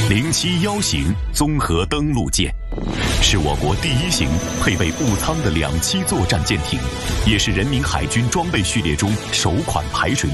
07幺型综合登陆舰，是我国第一型配备步舱的2栖作战舰艇，也是人民海军装备序列中首款排水